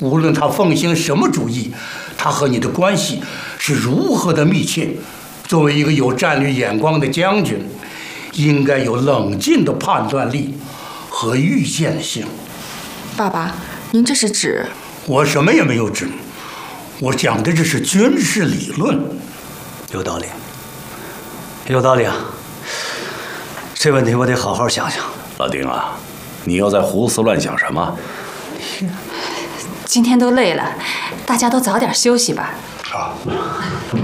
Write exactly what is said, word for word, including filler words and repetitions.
无论他奉行什么主义，他和你的关系是如何的密切。作为一个有战略眼光的将军，应该有冷静的判断力和预见性。 爸爸，您这是指？ 我什么也没有指，我讲的这是军事理论。 有道理，有道理啊！这问题我得好好想想。 老丁啊，你又在胡思乱想什么？ 今天都累了，大家都早点休息吧。 好。